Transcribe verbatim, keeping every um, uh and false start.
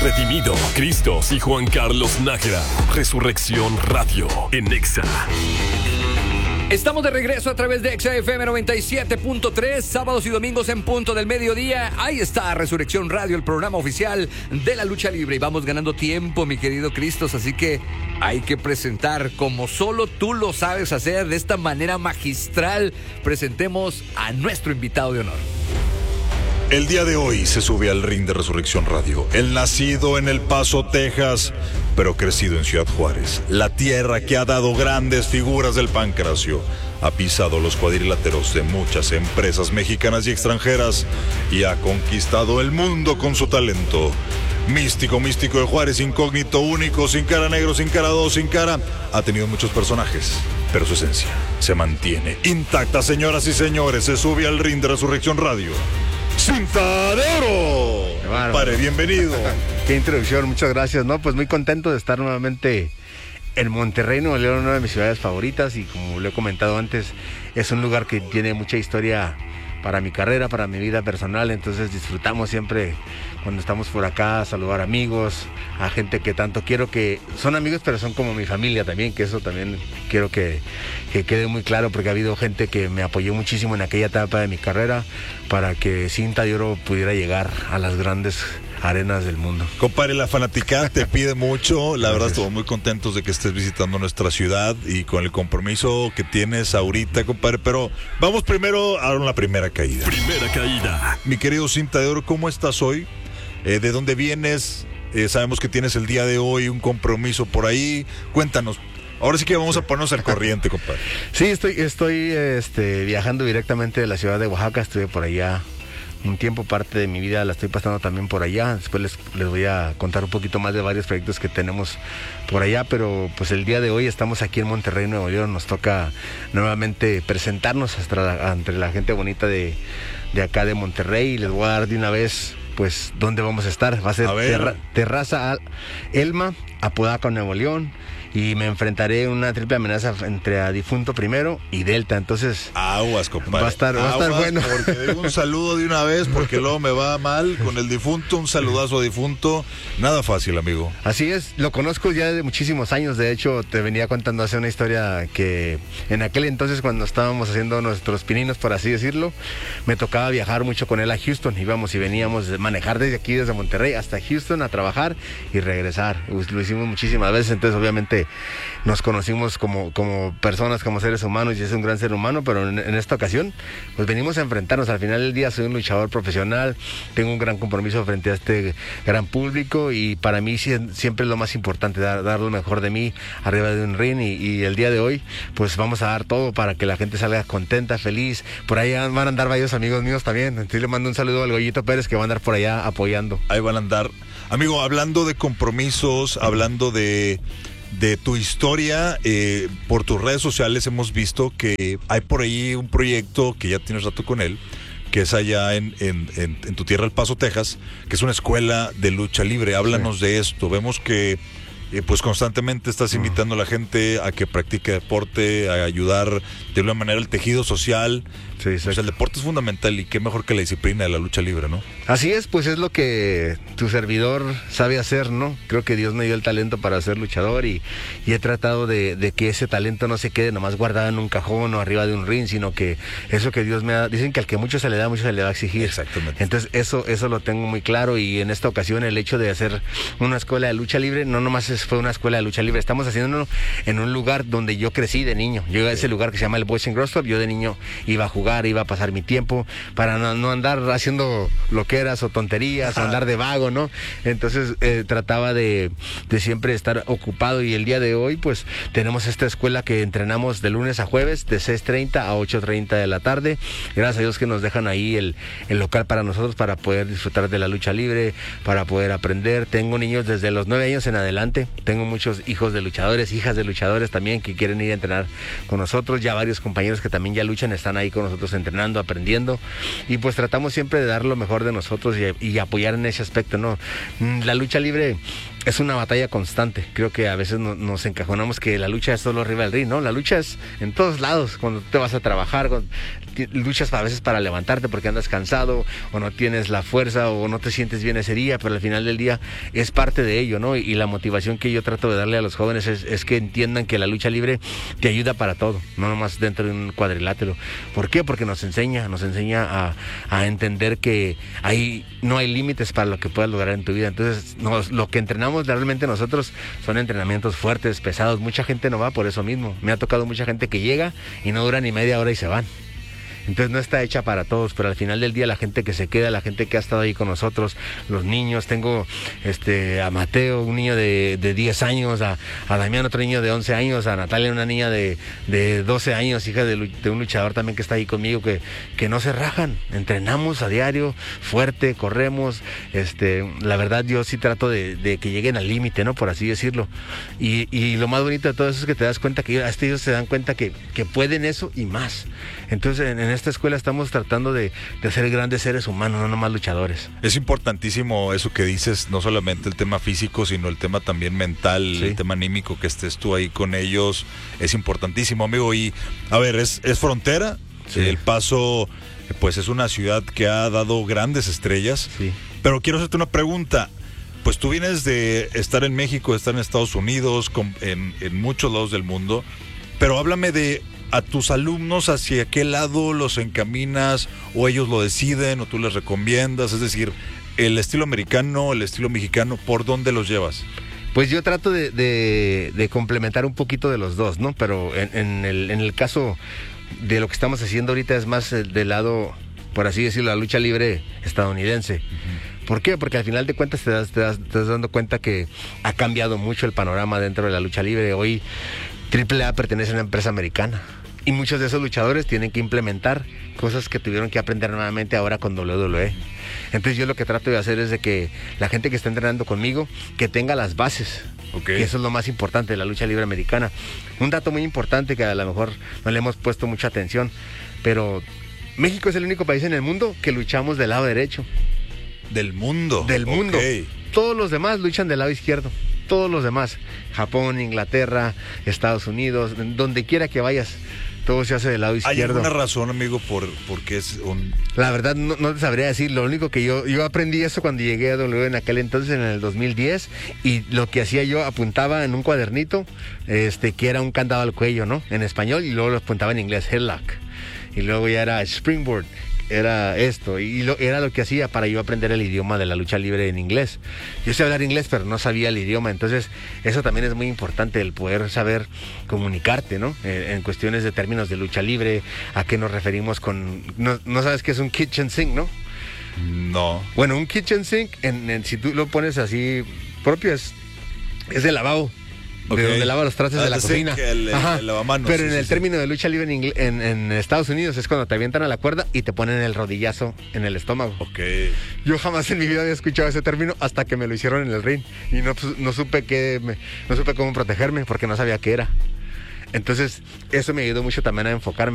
Redimido, Cristos y Juan Carlos Nájera. Resurrección Radio en Exa. Estamos de regreso a través de Exa F M noventa y siete punto tres, sábados y domingos en punto del mediodía. Ahí está Resurrección Radio, el programa oficial de la lucha libre. Y vamos ganando tiempo, mi querido Cristos, así que hay que presentar, como solo tú lo sabes hacer, de esta manera magistral. Presentemos a nuestro invitado de honor. El día de hoy se sube al ring de Resurrección Radio. El nacido en El Paso, Texas, pero crecido en Ciudad Juárez. La tierra que ha dado grandes figuras del pancracio. Ha pisado los cuadriláteros de muchas empresas mexicanas y extranjeras y ha conquistado el mundo con su talento. Místico, místico de Juárez, incógnito, único, sin cara negro, sin cara dos, sin cara. Ha tenido muchos personajes, pero su esencia se mantiene intacta, señoras y señores. Se sube al ring de Resurrección Radio. ¡Cinta de Oro! Padre, bienvenido. Qué introducción, muchas gracias. No, pues muy contento de estar nuevamente en Monterrey, Nuevo León, una de mis ciudades favoritas. Y como lo he comentado antes, es un lugar que tiene mucha historia para mi carrera, para mi vida personal. Entonces disfrutamos siempre cuando estamos por acá, a saludar amigos, a gente que tanto quiero, que son amigos pero son como mi familia también, que eso también quiero que, que quede muy claro, porque ha habido gente que me apoyó muchísimo en aquella etapa de mi carrera para que Cinta de Oro pudiera llegar a las grandes arenas del mundo. Compadre, la fanaticada te pide mucho. La verdad, estamos muy contentos de que estés visitando nuestra ciudad y con el compromiso que tienes ahorita, compadre. Pero vamos primero a la primera caída. Primera caída. Mi querido Cinta de Oro, ¿cómo estás hoy? Eh, ¿De dónde vienes? Eh, sabemos que tienes el día de hoy un compromiso por ahí. Cuéntanos. Ahora sí que vamos a ponernos al corriente, compadre. Sí, estoy, estoy este, viajando directamente de la ciudad de Oaxaca. Estuve por allá un tiempo, parte de mi vida la estoy pasando también por allá. Después les, les voy a contar un poquito más de varios proyectos que tenemos por allá, pero pues el día de hoy estamos aquí en Monterrey, Nuevo León. Nos toca nuevamente presentarnos hasta la, entre la gente bonita de, de acá de Monterrey, y les voy a dar de una vez pues dónde vamos a estar. Va a ser a terra, Terraza Elma, Apodaca, Nuevo León. Y me enfrentaré en una triple amenaza entre a Difunto primero y Delta. Entonces, aguas, compadre. Va a estar, va a estar bueno. Porque digo un saludo de una vez, porque luego me va mal con el Difunto. Un saludazo a Difunto. Nada fácil, amigo. Así es, lo conozco ya de muchísimos años. De hecho, te venía contando hace una historia que en aquel entonces, cuando estábamos haciendo nuestros pininos, por así decirlo, me tocaba viajar mucho con él a Houston. Íbamos y veníamos a manejar desde aquí, desde Monterrey hasta Houston, a trabajar y regresar. Lo hicimos muchísimas veces. Entonces, obviamente, nos conocimos como, como personas, como seres humanos, y es un gran ser humano, pero en, en esta ocasión pues venimos a enfrentarnos. Al final del día soy un luchador profesional, tengo un gran compromiso frente a este gran público, y para mí siempre es lo más importante, dar, dar lo mejor de mí arriba de un ring, y, y el día de hoy pues vamos a dar todo para que la gente salga contenta, feliz. Por ahí van a andar varios amigos míos también. Entonces le mando un saludo al Goyito Pérez, que va a andar por allá apoyando. Ahí van a andar. Amigo, hablando de compromisos, hablando de de tu historia, eh, por tus redes sociales hemos visto que hay por ahí un proyecto que ya tienes rato con él, que es allá en, en, en, en tu tierra, El Paso, Texas, que es una escuela de lucha libre. Háblanos sí. de esto. Vemos que eh, pues constantemente estás invitando a la gente a que practique deporte, a ayudar de una manera el tejido social. Sí, o sea, el deporte es fundamental, y qué mejor que la disciplina de la lucha libre, ¿no? Así es, pues es lo que tu servidor sabe hacer, ¿no? Creo que Dios me dio el talento para ser luchador, y, y he tratado de, de que ese talento no se quede nomás guardado en un cajón o arriba de un ring, sino que eso que Dios me da, dicen que al que mucho se le da, mucho se le va a exigir. Exactamente. Entonces eso, eso lo tengo muy claro, y en esta ocasión el hecho de hacer una escuela de lucha libre, no nomás fue una escuela de lucha libre, estamos haciéndolo en un lugar donde yo crecí de niño. Yo a ese lugar que se llama el Boys and Girls Club, yo de niño iba a jugar, iba a pasar mi tiempo para no, no andar haciendo loqueras o tonterías, o andar de vago, ¿no? Entonces eh, trataba de, de siempre estar ocupado, y el día de hoy pues tenemos esta escuela que entrenamos de lunes a jueves de seis treinta a ocho treinta de la tarde. Gracias a Dios que nos dejan ahí el, el local para nosotros, para poder disfrutar de la lucha libre, para poder aprender. Tengo niños desde los nueve años en adelante, tengo muchos hijos de luchadores, hijas de luchadores también que quieren ir a entrenar con nosotros. Ya varios compañeros que también ya luchan están ahí con nosotros entrenando, aprendiendo, y pues tratamos siempre de dar lo mejor de nosotros y, y apoyar en ese aspecto, ¿no? La lucha libre es una batalla constante. Creo que a veces no, nos encajonamos que la lucha es solo arriba del ring, ¿no? La lucha es en todos lados, cuando te vas a trabajar, cuando luchas a veces para levantarte porque andas cansado o no tienes la fuerza o no te sientes bien ese día, pero al final del día es parte de ello, ¿no? Y, y la motivación que yo trato de darle a los jóvenes es, es que entiendan que la lucha libre te ayuda para todo, no nomás dentro de un cuadrilátero. ¿Por qué? Porque nos enseña, nos enseña a, a entender que hay, no hay límites para lo que puedas lograr en tu vida. Entonces, nos, lo que entrenamos realmente nosotros son entrenamientos fuertes, pesados. Mucha gente no va por eso mismo. Me ha tocado mucha gente que llega y no dura ni media hora y se van. Entonces no está hecha para todos, pero al final del día la gente que se queda, la gente que ha estado ahí con nosotros, los niños, tengo este a Mateo, un niño de, de diez años, a, a Damián, otro niño de once años, a Natalia, una niña de, de doce años, hija de, de un luchador también que está ahí conmigo, que, que no se rajan, entrenamos a diario, fuerte, corremos, este, la verdad yo sí trato de, de que lleguen al límite, ¿no? Por así decirlo, y, y lo más bonito de todo eso es que te das cuenta que hasta ellos se dan cuenta que, que pueden eso y más. Entonces en, en esta escuela estamos tratando de, de ser grandes seres humanos, no nomás luchadores. Es importantísimo eso que dices, no solamente el tema físico, sino el tema también mental, sí. El tema anímico, que estés tú ahí con ellos, es importantísimo, amigo. Y, a ver, es, es frontera, sí. El Paso, pues es una ciudad que ha dado grandes estrellas, sí. Pero quiero hacerte una pregunta. Pues tú vienes de estar en México, de estar en Estados Unidos, con, en, en muchos lados del mundo, pero háblame de a tus alumnos, hacia qué lado los encaminas, o ellos lo deciden, o tú les recomiendas, es decir, el estilo americano, el estilo mexicano, ¿por dónde los llevas? Pues yo trato de, de, de complementar un poquito de los dos, ¿no? Pero en, en, el, en el caso de lo que estamos haciendo ahorita es más del lado, por así decirlo, la lucha libre estadounidense. Uh-huh. ¿Por qué? Porque al final de cuentas te das, te das, te das dando cuenta que ha cambiado mucho el panorama dentro de la lucha libre. Hoy Triple A pertenece a una empresa americana y muchos de esos luchadores tienen que implementar cosas que tuvieron que aprender nuevamente ahora con doble u doble u E. Entonces yo lo que trato de hacer es de que la gente que está entrenando conmigo, que tenga las bases. Okay. Y eso es lo más importante de la lucha libre americana. Un dato muy importante que a lo mejor no le hemos puesto mucha atención, pero México es el único país en el mundo que luchamos del lado derecho. ¿Del mundo? Del mundo. Okay. Todos los demás luchan del lado izquierdo. Todos los demás. Japón, Inglaterra, Estados Unidos, donde quiera que vayas, todo se hace del lado izquierdo. ¿Hay alguna razón, amigo, por, por qué es un...? La verdad no, no te sabría decir. Lo único que yo... Yo aprendí eso cuando llegué a doble u en aquel entonces, en el dos mil diez, y lo que hacía yo, apuntaba en un cuadernito, este, que era un candado al cuello, ¿no? En español, y luego lo apuntaba en inglés, headlock. Y luego ya era springboard, era esto, y lo, era lo que hacía para yo aprender el idioma de la lucha libre en inglés. Yo sé hablar inglés, pero no sabía el idioma, entonces eso también es muy importante, el poder saber comunicarte, ¿no? Eh, en cuestiones de términos de lucha libre, a qué nos referimos con... No, no sabes qué es un kitchen sink, ¿no? No. Bueno, un kitchen sink, en, en, si tú lo pones así propio, es, es de lavabo. Okay. De donde lava los trastes ah, de la cocina. El, el, el lavamanos, pero sí, en sí, el sí. término de lucha libre en, en, en Estados Unidos es cuando te avientan a la cuerda y te ponen el rodillazo en el estómago. Okay. Yo jamás en mi vida había escuchado ese término hasta que me lo hicieron en el ring y no, no supe qué, me, no supe cómo protegerme porque no sabía qué era. Entonces eso me ayudó mucho también a enfocarme.